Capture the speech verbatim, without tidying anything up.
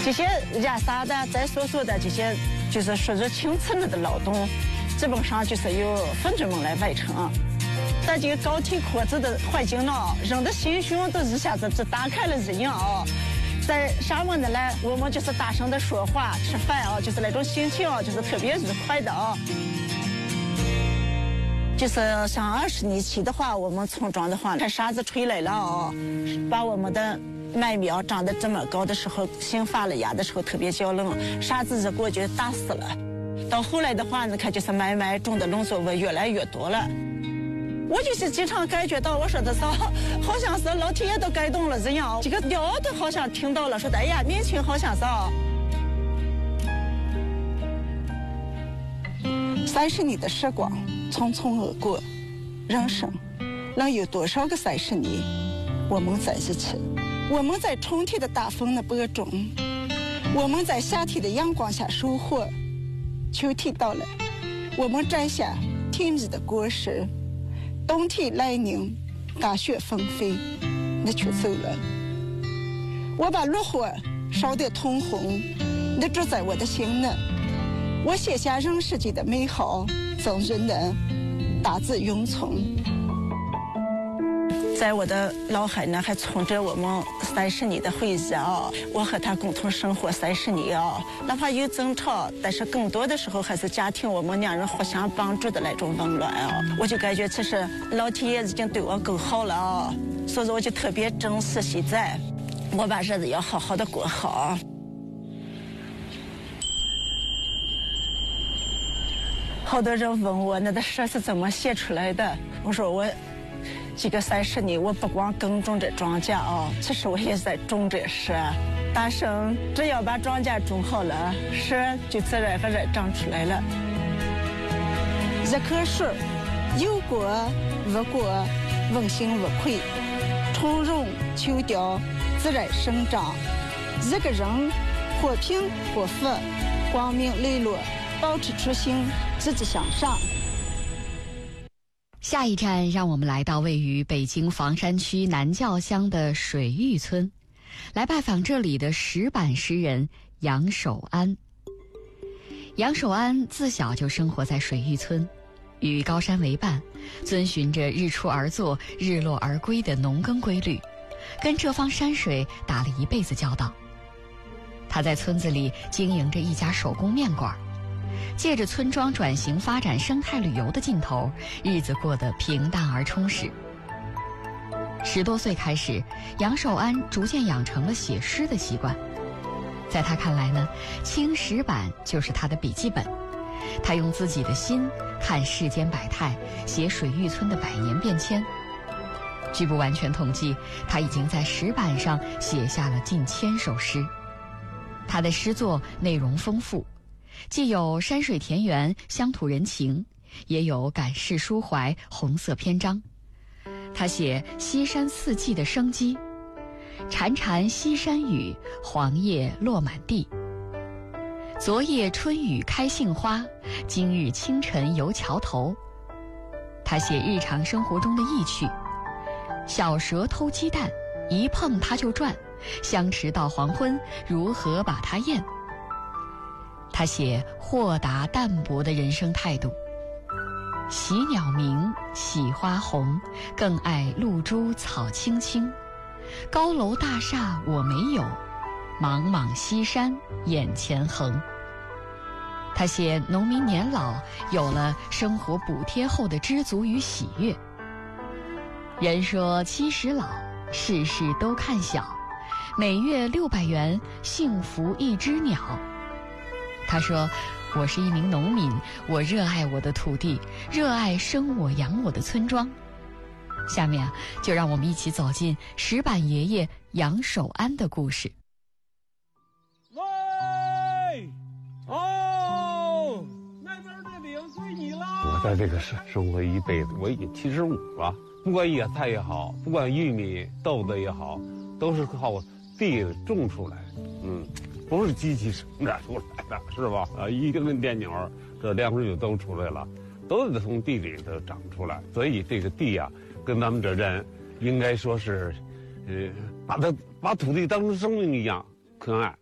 这些染纱的、在所做的这些，就是属于青瓷的劳动，基本上就是由妇女们来完成。在这个高体阔子的环境呢，人的心胸都一下子就打开了一样啊。在上面的来，我们就是大声的说话、吃饭啊，就是那种心情啊，就是特别愉快的啊。就是像二十年前的话，我们村庄的话，看沙子吹来了啊，把我们的麦苗长得这么高的时候，新发了芽的时候特别娇嫩，沙子一过就打死了。到后来的话，你看就是慢慢种的农作物越来越多了。我就是经常感觉到，我说的是，好像是老天爷都感动了这样，这个鸟都好像听到了，说的哎呀，年轻好像是。三十年的时光匆匆而过，人生能有多少个三十年？我们在一起，我们在春天的大风的播种，我们在夏天的阳光下收获，秋天到了，我们摘下甜蜜的果实。冬天来临，大雪纷飞，你却走了。我把炉火烧得通红，你住在我的心呢。我写下人世间的美好，终于能大致永存。在我的脑海呢，还存着我们三十年的回忆啊！我和他共同生活三十年啊，哪怕有争吵，但是更多的时候还是家庭我们两人互相帮助的那种温暖啊！我就感觉其实老天爷已经对我够好了啊，所以我就特别珍惜现在，我把日子要好好的过好。好多人问我那个诗是怎么写出来的，我说我这个三十年我不光耕种着庄稼啊，其实我也在种着诗。大圣只要把庄稼种好了，诗就自然而然长出来了。一棵树有果无果，问心无愧，春荣秋凋，自然生长。一个人或贫或富，光明磊落，保持初心，积极向上。 下一站，让我们来到位于北京房山区南滘乡的水峪村，来拜访这里的石板诗人杨守安。杨守安自小就生活在水峪村，与高山为伴，遵循着日出而作、日落而归的农耕规律，跟这方山水打了一辈子交道。他在村子里经营着一家手工面馆，借着村庄转型发展生态旅游的劲头，日子过得平淡而充实。十多岁开始，杨守安逐渐养成了写诗的习惯。在他看来呢，青石板就是他的笔记本，他用自己的心看世间百态，写水峪村的百年变迁。据不完全统计，他已经在石板上写下了近千首诗。他的诗作内容丰富，既有山水田园、乡土人情，也有感世抒怀、红色篇章。他写西山四季的生机，潺潺西山雨，黄叶落满地。昨夜春雨开杏花，今日清晨游桥头。他写日常生活中的意趣，小蛇偷鸡蛋，一碰它就转，相持到黄昏，如何把它咽？他写豁达淡泊的人生态度，喜鸟鸣，喜花红，更爱露珠草青青。高楼大厦我没有，茫茫西山眼前横。他写农民年老有了生活补贴后的知足与喜悦。人说七十老，事事都看小，每月六百元，幸福一只鸟。他说，我是一名农民，我热爱我的土地，热爱生我养我的村庄。下面啊，就让我们一起走进石板爷爷杨守安的故事。 喂，哦，那边的领归你了。我在这个生生活一辈子，我已经七十五了。不管野菜也好，不管玉米、豆子也好，都是靠地种出来的。嗯，不是机器生产出来的，是吧？啊，一根电钮，这粮食就都出来了，都得从地里头长出来。所以这个地啊，跟咱们这人应该说是，呃，把它把土地当成生命一样可爱。